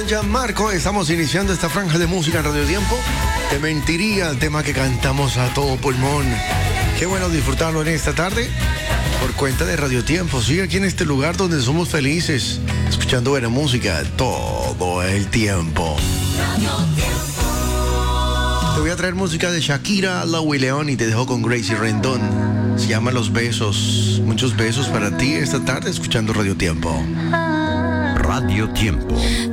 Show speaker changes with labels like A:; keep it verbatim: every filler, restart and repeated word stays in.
A: con Gianmarco estamos iniciando esta franja de música en Radio Tiempo. Te mentiría el tema que cantamos a todo pulmón. Qué bueno disfrutarlo en esta tarde por cuenta de Radio Tiempo. Sí, aquí en este lugar donde somos felices, escuchando buena música todo el tiempo. Te voy a traer música de Shakira, Louis León y te dejo con Gracie Rendón. Se llama Los Besos. Muchos besos para ti esta tarde escuchando Radio Tiempo.
B: Radio Tiempo.